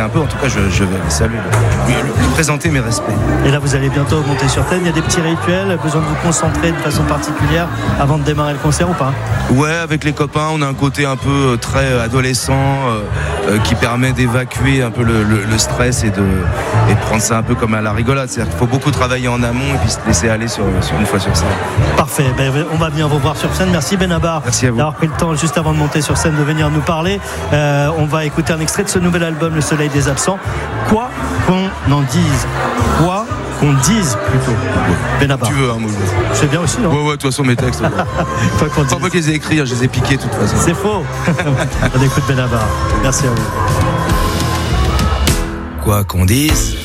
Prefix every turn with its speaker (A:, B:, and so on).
A: un peu. En tout cas, je vais les saluer, lui présenter mes respects.
B: Et là, vous allez bientôt monter sur scène. Il y a des petits rituels, besoin de vous concentrer de façon particulière avant de démarrer le concert ou pas?
A: Ouais, avec les copains, on a un côté un peu très adolescent qui permet d'évacuer un peu le stress et de prendre ça un peu comme à la rigolade. C'est-à-dire qu'il faut beaucoup travailler en amont et puis se laisser aller sur une fois sur scène.
B: Parfait, on va venir vous voir sur scène. Merci Benabar d'avoir pris le temps juste avant de monter sur scène de venir nous parler. On va écouter un extrait de ce nouvel album Le Soleil des Absents. Quoi qu'on en dise, quoi qu'on dise plutôt. Benabar.
A: Tu veux, hein, moi.
B: C'est bien aussi, non?
A: Ouais, de toute façon, mes textes.
B: Quoi qu'on dise.
A: Pas moi qui les ai écrits, je les ai piqués de toute façon.
B: C'est faux. On écoute Benabar. Merci à vous.
A: Quoi qu'on dise.